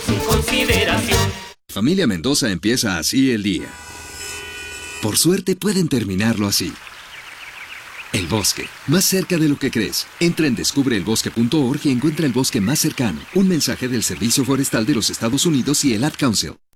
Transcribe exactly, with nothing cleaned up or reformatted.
su consideración. Familia Mendoza empieza así el día. Por suerte pueden terminarlo así. El bosque, más cerca de lo que crees. Entra en descubre el bosque punto org y encuentra el bosque más cercano. Un mensaje del Servicio Forestal de los Estados Unidos y el Ad Council.